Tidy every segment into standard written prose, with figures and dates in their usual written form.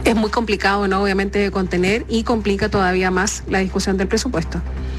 Es muy complicado, ¿no? Obviamente de contener y complica todavía más la discusión del presupuesto.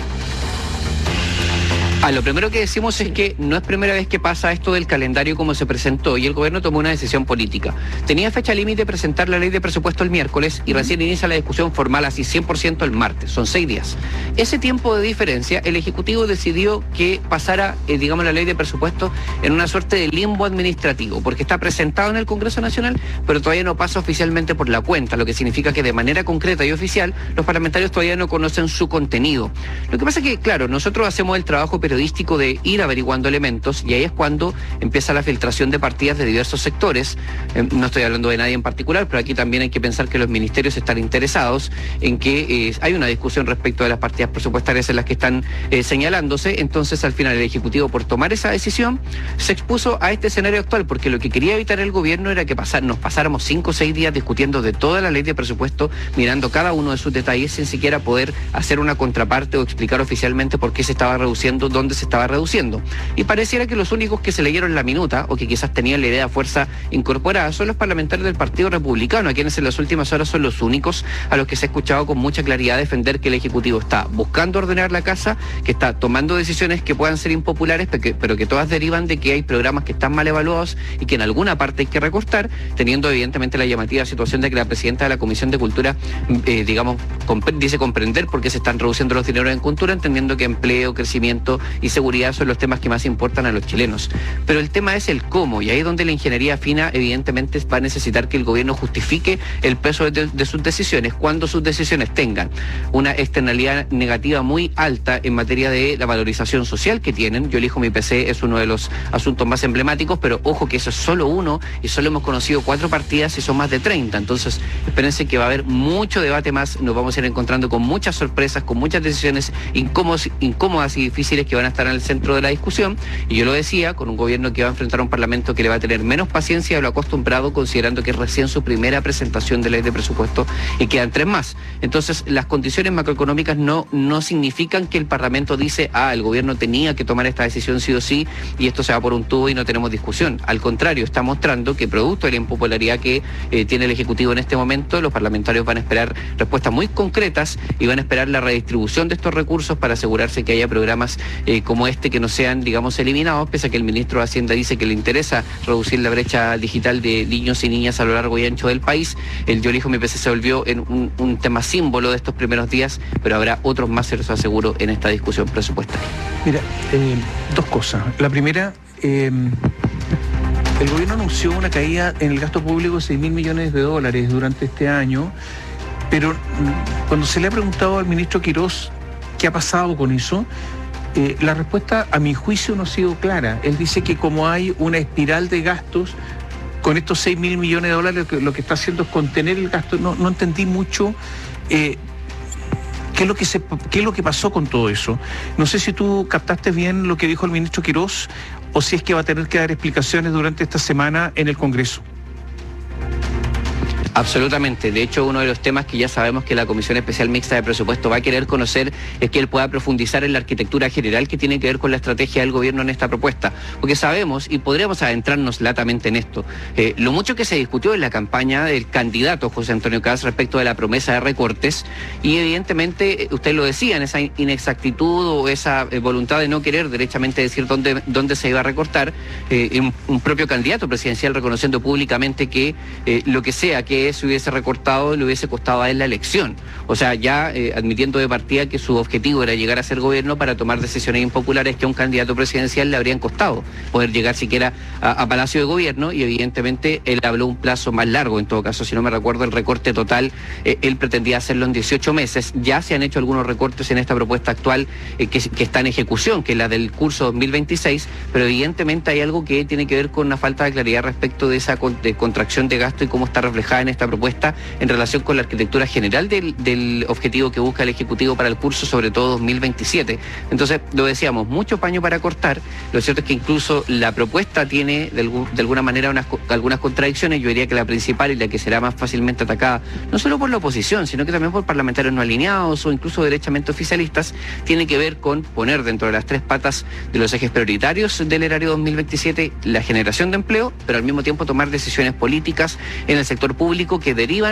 Lo primero que decimos es que no es primera vez que pasa esto del calendario como se presentó y el gobierno tomó una decisión política. Tenía fecha límite presentar la ley de presupuesto el miércoles y recién inicia la discusión formal así 100% el martes, son 6 días. Ese tiempo de diferencia, el Ejecutivo decidió que pasara, la ley de presupuesto en una suerte de limbo administrativo, porque está presentado en el Congreso Nacional, pero todavía no pasa oficialmente por la cuenta, lo que significa que de manera concreta y oficial los parlamentarios todavía no conocen su contenido. Lo que pasa es que, claro, nosotros hacemos el trabajo periodístico de ir averiguando elementos y ahí es cuando empieza la filtración de partidas de diversos sectores. No estoy hablando de nadie en particular, pero aquí también hay que pensar que los ministerios están interesados en que hay una discusión respecto de las partidas presupuestarias en las que están señalándose. Entonces, al final, el Ejecutivo, por tomar esa decisión, se expuso a este escenario actual, porque lo que quería evitar el gobierno era que nos pasáramos 5 o 6 días discutiendo de toda la ley de presupuesto, mirando cada uno de sus detalles sin siquiera poder hacer una contraparte o explicar oficialmente por qué se estaba reduciendo, dónde se estaba reduciendo. Y pareciera que los únicos que se leyeron la minuta o que quizás tenían la idea de fuerza incorporada son los parlamentarios del Partido Republicano, a quienes en las últimas horas son los únicos a los que se ha escuchado con mucha claridad defender que el Ejecutivo está buscando ordenar la casa, que está tomando decisiones que puedan ser impopulares, pero que todas derivan de que hay programas que están mal evaluados y que en alguna parte hay que recortar, teniendo evidentemente la llamativa situación de que la presidenta de la Comisión de Cultura, dice comprender por qué se están reduciendo los dineros en cultura, entendiendo que empleo, crecimiento y seguridad son los temas que más importan a los chilenos. Pero el tema es el cómo, y ahí es donde la ingeniería fina evidentemente va a necesitar que el gobierno justifique el peso de sus decisiones cuando sus decisiones tengan una externalidad negativa muy alta en materia de la valorización social que tienen. Yo elijo mi PC, es uno de los asuntos más emblemáticos, pero ojo que eso es solo uno y solo hemos conocido 4 partidas y son más de 30. Entonces, espérense que va a haber mucho debate más, nos vamos a ir encontrando con muchas sorpresas, con muchas decisiones incómodas y difíciles que van a estar en el centro de la discusión, y yo lo decía, con un gobierno que va a enfrentar a un parlamento que le va a tener menos paciencia de lo acostumbrado, considerando que es recién su primera presentación de ley de presupuesto y quedan 3 más. Entonces, las condiciones macroeconómicas no significan que el parlamento dice, el gobierno tenía que tomar esta decisión sí o sí, y esto se va por un tubo y no tenemos discusión. Al contrario, está mostrando que producto de la impopularidad que tiene el Ejecutivo en este momento, los parlamentarios van a esperar respuestas muy concretas y van a esperar la redistribución de estos recursos para asegurarse que haya programas como este que no sean, eliminados, pese a que el ministro de Hacienda dice que le interesa reducir la brecha digital de niños y niñas a lo largo y ancho del país. El Yo elijo mi PC se volvió en un tema símbolo de estos primeros días, pero habrá otros más, se los aseguro, en esta discusión presupuestaria. Mira, 2 cosas. La primera, el gobierno anunció una caída en el gasto público de $6.000 millones durante este año, pero cuando se le ha preguntado al ministro Quirós qué ha pasado con eso, la respuesta, a mi juicio, no ha sido clara. Él dice que como hay una espiral de gastos, con estos $6.000 millones lo que está haciendo es contener el gasto. No entendí mucho qué es lo que pasó con todo eso. No sé si tú captaste bien lo que dijo el ministro Quirós o si es que va a tener que dar explicaciones durante esta semana en el Congreso. Absolutamente. De hecho, uno de los temas que ya sabemos que la Comisión Especial Mixta de Presupuesto va a querer conocer es que él pueda profundizar en la arquitectura general que tiene que ver con la estrategia del gobierno en esta propuesta. Porque sabemos, y podríamos adentrarnos latamente en esto, lo mucho que se discutió en la campaña del candidato José Antonio Kast respecto de la promesa de recortes, y evidentemente, usted lo decía, en esa inexactitud o esa voluntad de no querer derechamente decir dónde se iba a recortar, un propio candidato presidencial reconociendo públicamente que lo que sea que se hubiese recortado le hubiese costado a él la elección. O sea, ya admitiendo de partida que su objetivo era llegar a ser gobierno para tomar decisiones impopulares que a un candidato presidencial le habrían costado poder llegar siquiera a Palacio de Gobierno, y evidentemente él habló un plazo más largo. En todo caso, si no me recuerdo, el recorte total él pretendía hacerlo en 18 meses. Ya se han hecho algunos recortes en esta propuesta actual que está en ejecución, que es la del curso 2026, pero evidentemente hay algo que tiene que ver con una falta de claridad respecto de esa contracción de gasto y cómo está reflejada en esta propuesta en relación con la arquitectura general del objetivo que busca el Ejecutivo para el curso, sobre todo 2027. Entonces, lo decíamos, mucho paño para cortar. Lo cierto es que incluso la propuesta tiene de alguna manera algunas contradicciones. Yo diría que la principal y la que será más fácilmente atacada, no solo por la oposición, sino que también por parlamentarios no alineados o incluso derechamente oficialistas, tiene que ver con poner dentro de las 3 patas de los ejes prioritarios del erario 2027 la generación de empleo, pero al mismo tiempo tomar decisiones políticas en el sector público que derivan